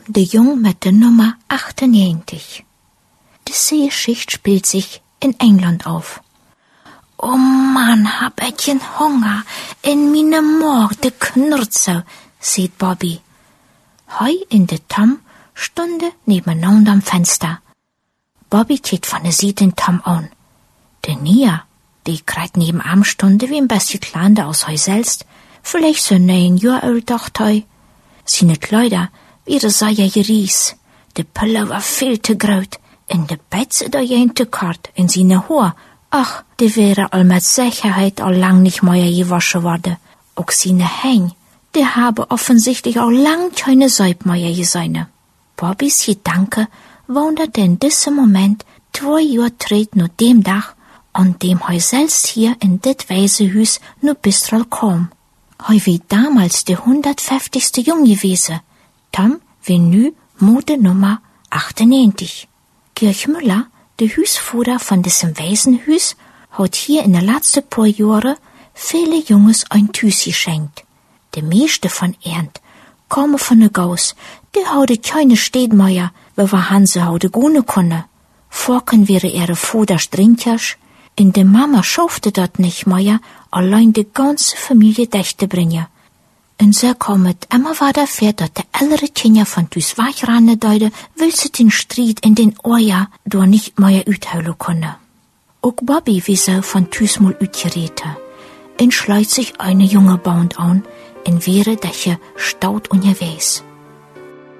de Jung mit der Nummer 98. Diese Geschichte spielt sich in England auf. Oh Mann, hab ich Hunger, in meine Maag de knurrt so, sieht Bobby. Heu in de Tom stunde nebeneinander am Fenster. Bobby tät von der Seite den Tom an. De Nia, die kreit nebenan stunde wie ein bisschen Klande aus Heu selbst, vielleicht so 9 Jahr alt dacht Heu. Seine Kleider, wie de Seier geries, de Pille war viel zu groot, in de Betze da jen te kort, in seine Haar, ach, die wäre all mit Sicherheit all lang nicht mehr gewaschen worden. Auch seine Häng, die habe offensichtlich auch lang keine Seib mehr gesehen. Bobbys Gedanke wanderte in diesem Moment 2 Jahre tret nur dem Tag, an dem heu selbst hier in dit Waisenhus nur Bistral kam. Heu wie damals der 150. Jung gewesen. Tom wie nu Mode Nummer 98. Kirch Müller, der Hüsfuhrer von diesem Waisenhus, hat hier in den letzten paar Jahren viele Junges ein Tüs geschenkt. Die meiste von Ernt kommen von der Gaus, die haude keine Städmeier, wie wir Hanse haude gone konne. Vorken wäre ihre Vater Strinkjasch, in de Mama schaufte dat nicht mehr, allein die ganze Familie dächte bringen. Und so kommet immer weiter fährt, dat de ältere Kinder von Tüs Weichranne deide, will sie den Streit in den Oja do nicht mehr uitheulen konne. Auch Bobby wie so von Tüs mal utgerete. En schleut sich eine junge Band an, en wäre däche staut unterwegs.